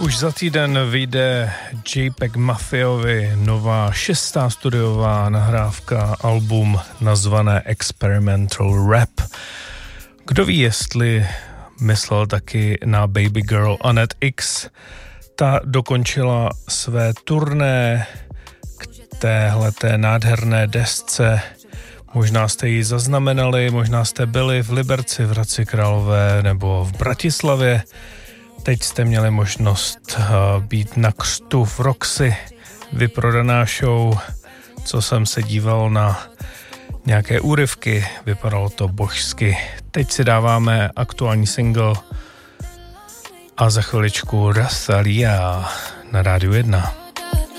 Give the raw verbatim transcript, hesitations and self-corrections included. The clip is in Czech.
Už za týden vyjde JPEG Mafiovi nová šestá studiová nahrávka, album nazvané Experimental Rap. Kdo ví, jestli myslel taky na Baby Girl Annette X. Ta dokončila své turné k téhleté nádherné desce. Možná jste ji zaznamenali, možná jste byli v Liberci, v Hradci Králové nebo v Bratislavě. Teď jste měli možnost uh, být na křtu v Roxy, vyprodaná show, co jsem se díval na nějaké úryvky, vypadalo to božsky. Teď si dáváme aktuální single a za chviličku Rastalia na Rádiu jedna.